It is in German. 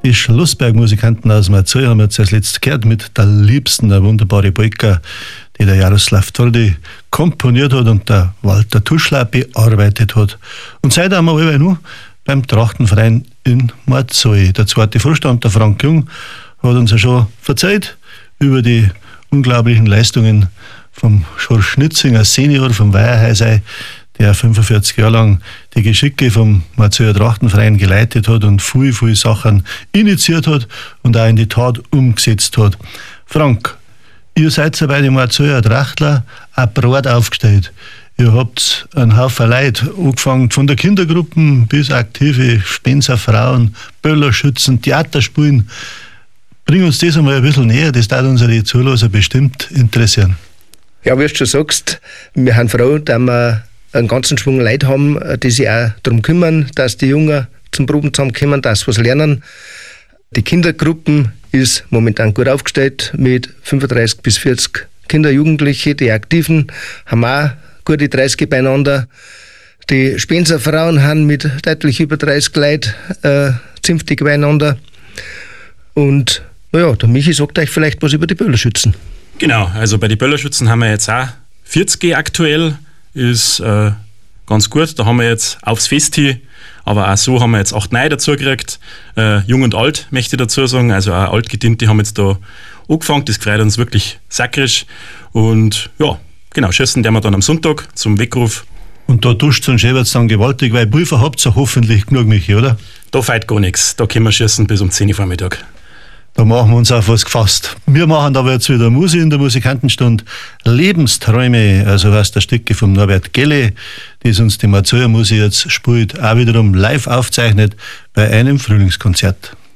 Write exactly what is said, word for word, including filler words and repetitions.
Die Schlossberg-Musikanten aus Marzahn haben jetzt als letztes gehört mit der Liebsten, eine wunderbare Polka, die der Jaroslav Toldy komponiert hat und der Walter Tuschler bearbeitet hat. Und seitdem haben wir alle noch beim Trachtenverein in Marzahn. Der zweite Vorstand, der Frank Jung, hat uns ja schon verzeiht über die unglaublichen Leistungen vom Schorsch Schnitzinger Senior, vom Weiherheisei, der fünfundvierzig Jahre lang die Geschicke vom Marzahner Trachtenverein geleitet hat und viele, viele Sachen initiiert hat und auch in die Tat umgesetzt hat. Frank, ihr seid ja bei den Marzahner Trachtler auch breit aufgestellt. Ihr habt einen Haufen Leute, angefangen von der Kindergruppen bis aktive Spenserfrauen, Böllerschützen, Theaterspielen. Bring uns das einmal ein bisschen näher, das darf unsere Zuhörer bestimmt interessieren. Ja, wie du schon sagst, wir sind froh, dass wir einen ganzen Schwung Leute haben, die sich auch darum kümmern, dass die Jungen zum Proben zusammenkommen, dass sie was lernen. Die Kindergruppen ist momentan gut aufgestellt mit fünfunddreißig bis vierzig Kinder, Jugendliche. Die Aktiven haben auch gute dreißig beieinander. Die Spenserfrauen haben mit deutlich über dreißig Leuten äh, zünftig beieinander. Und naja, der Michi sagt euch vielleicht was über die Böllerschützen. Genau, also bei den Böllerschützen haben wir jetzt auch vierzig aktuell. Ist äh, ganz gut. Da haben wir jetzt aufs Fest hin, aber auch so haben wir jetzt acht neue dazu gekriegt. Äh, Jung und alt, möchte ich dazu sagen. Also auch Altgediente haben jetzt da angefangen. Das freut uns wirklich sakrisch. Und ja, genau, schießen der wir dann am Sonntag zum Weckruf. Und da duscht und schäbert es dann gewaltig, weil Pulver habt ihr hoffentlich genug, Michi, oder? Da fehlt gar nichts. Da können wir schießen bis um zehn Uhr Vormittag. Da machen wir uns auf was gefasst. Wir machen aber jetzt wieder Musik in der Musikantenstunde. Lebensträume, also was der Stücke vom Norbert Gelle, das uns die Marzahner Musik jetzt spielt, auch wiederum live aufzeichnet bei einem Frühlingskonzert.